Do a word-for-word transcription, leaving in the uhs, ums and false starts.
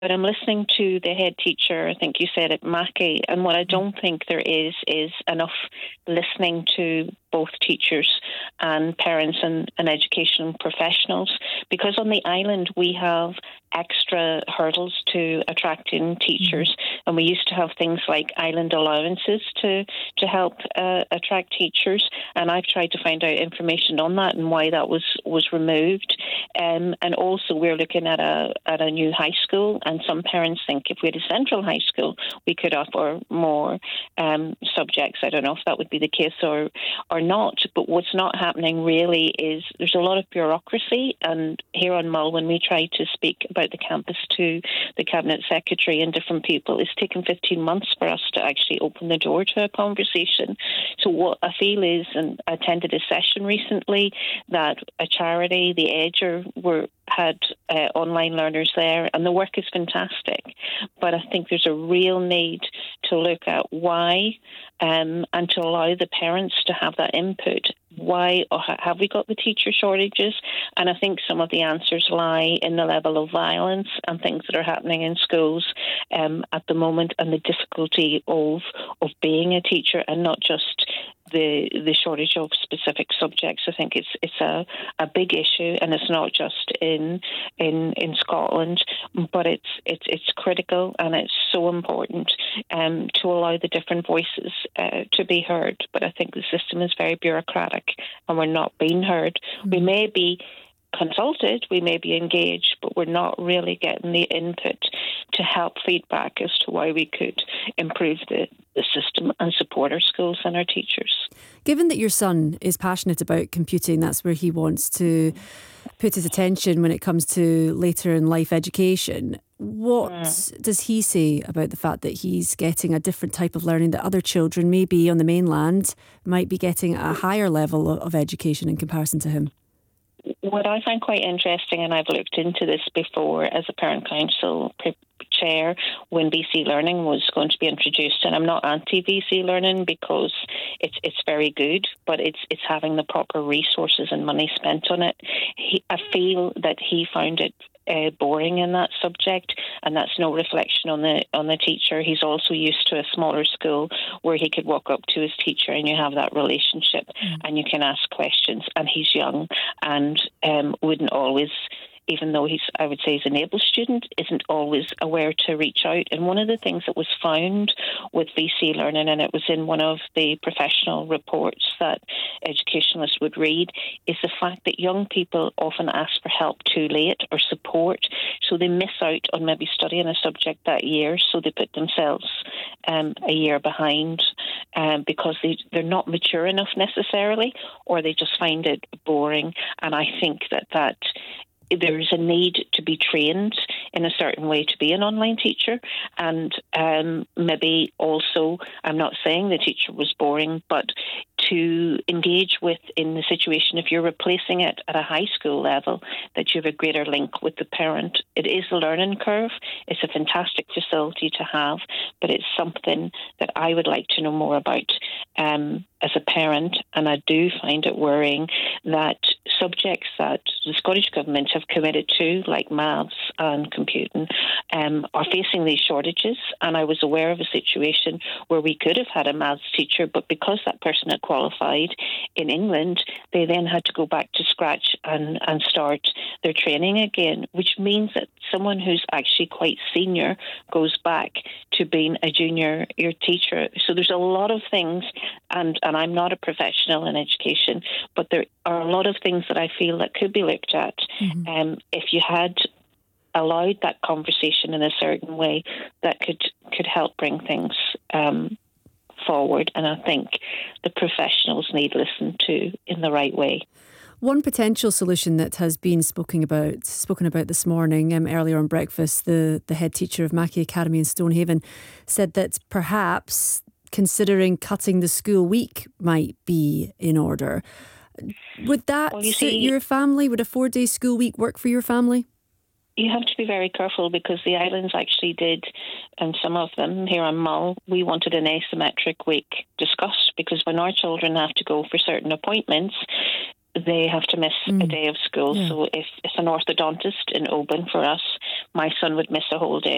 But I'm listening to the head teacher, I think you said at Mackay, and what I don't think there is is enough listening to both teachers and parents and, and education professionals, because on the island we have extra hurdles to attracting teachers, mm-hmm. and we used to have things like island allowances to to help uh, attract teachers, and I've tried to find out information on that and why that was was removed. Um, and also we're looking at a at a new high school, and some parents think if we had a central high school we could offer more um, subjects. I don't know if that would be the case or or not, but what's not happening really is there's a lot of bureaucracy, and here on Mull, when we try to speak about the campus to the Cabinet Secretary and different people, it's taken fifteen months for us to actually open the door to a conversation. So what I feel is, and I attended a session recently that a charity, the Edger, were had uh, online learners there, and the work is fantastic. But I think there's a real need to look at why um, and to allow the parents to have that input. Why or have we got the teacher shortages? And I think some of the answers lie in the level of violence and things that are happening in schools um, at the moment, and the difficulty of of being a teacher, and not just the the shortage of specific subjects. I think it's it's a, a big issue, and it's not just in in in Scotland, but it's it's it's critical, and it's so important um, to allow the different voices uh, to be heard. But I think the system is very bureaucratic, and we're not being heard. Mm-hmm. We may be consulted, we may be engaged, but we're not really getting the input to help feedback as to why we could improve the, the system and support our schools and our teachers. Given that your son is passionate about computing, that's where he wants to put his attention when it comes to later in life education, what mm. does he say about the fact that he's getting a different type of learning that other children, maybe on the mainland, might be getting a higher level of education in comparison to him? What I find quite interesting, and I've looked into this before as a parent council chair when V C learning was going to be introduced, and I'm not anti-V C learning because it's it's very good, but it's it's having the proper resources and money spent on it. He, I feel that he found it Uh, boring in that subject, and that's no reflection on the on the teacher. He's also used to a smaller school where he could walk up to his teacher and you have that relationship mm. and you can ask questions, and he's young and um, wouldn't always, even though he's, I would say he's an able student, isn't always aware to reach out. And one of the things that was found with V C learning, and it was in one of the professional reports that educationalists would read, is the fact that young people often ask for help too late or support, so they miss out on maybe studying a subject that year, so they put themselves um, a year behind um, because they, they're not mature enough necessarily, or they just find it boring. And I think that that there is a need to be trained in a certain way to be an online teacher, and um, maybe also, I'm not saying the teacher was boring, but to engage with in the situation, if you're replacing it at a high school level, that you have a greater link with the parent. It is a learning curve. It's a fantastic facility to have, but it's something that I would like to know more about um, as a parent, and I do find it worrying that subjects that the Scottish Government have committed to, like maths and computing, um, are facing these shortages. And I was aware of a situation where we could have had a maths teacher, but because that person had qualified in England, they then had to go back to scratch and, and start their training again, which means that someone who's actually quite senior goes back to being a junior year teacher. So there's a lot of things, and, and I'm not a professional in education, but there are a lot of things that I feel that could be looked at mm-hmm. um, if you had allowed that conversation in a certain way that could could help bring things um, forward. And I think the professionals need listened to in the right way. One potential solution that has been spoken about spoken about this morning, um, earlier on breakfast, the, the head teacher of Mackay Academy in Stonehaven said that perhaps considering cutting the school week might be in order. Would that well, you suit see, your family? Would a four-day school week work for your family? You have to be very careful, because the islands actually did, and some of them here on Mull, we wanted an asymmetric week discussed, because when our children have to go for certain appointments, they have to miss mm. a day of school. Yeah. So if it's an orthodontist in Oban for us, my son would miss a whole day